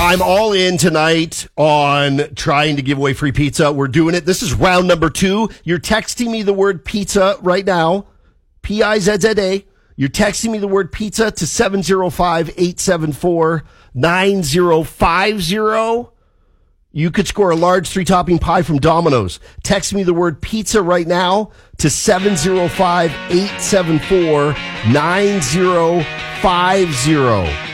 I'm all in tonight on trying to give away free pizza. We're doing it. This is round number 2. You're texting me the word pizza right now. P-I-Z-Z-A. You're texting me the word pizza to 705-874-9050. You could score a large 3-topping pie from Domino's. Text me the word pizza right now to 705-874-9050.